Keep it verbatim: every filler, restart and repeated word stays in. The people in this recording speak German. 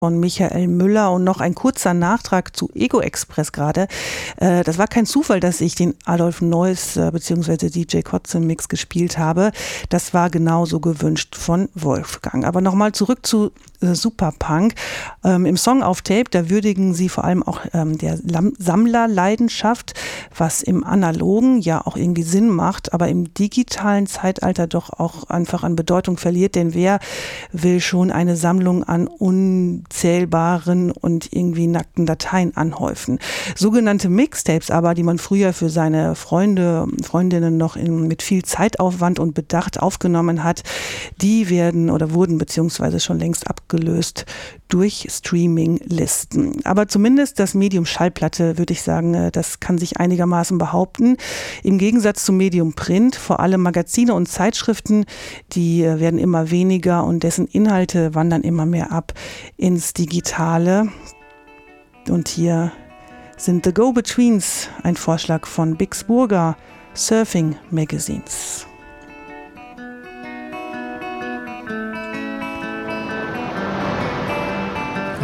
von Michael Müller und noch ein kurzer Nachtrag zu Ego Express gerade. Äh, das war kein Zufall, dass ich den Adolf Neuss äh, bzw. D J Kotzen Mix gespielt habe. Das war genauso gewünscht von Wolfgang. Aber nochmal zurück zu äh, Superpunk. Ähm, Im Song auf Tape, da würdigen sie vor allem auch ähm, der Lam- Sammlerleidenschaft, was im Analogen ja auch irgendwie Sinn macht, aber im digitalen Zeitalter doch auch einfach an Bedeutung verliert. Denn wer will schon eine Sammlung an unzählbaren und irgendwie nackten Dateien anhäufen? Sogenannte Mixtapes aber, die man früher für seine Freunde, Freundinnen noch in, mit viel Zeitaufwand und Bedacht aufgenommen hat, die werden oder wurden beziehungsweise schon längst abgelöst durch Streaming-Listen. Aber zumindest das Medium Schallplatte, würde ich sagen, das kann sich einigermaßen behaupten. Im Gegensatz zum Medium Print, vor allem Magazine und Zeitschriften, die werden immer weniger und dessen Inhalte wandern immer mehr ab ins Digitale. Und hier sind The Go-Betweens, ein Vorschlag von Bix Burger, Surfing Magazines.